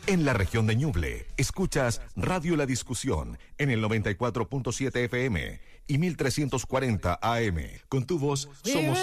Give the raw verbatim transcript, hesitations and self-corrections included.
En la región de Ñuble, escuchas Radio La Discusión en el noventa y cuatro punto siete F M y mil trescientos cuarenta A M. Con tu voz somos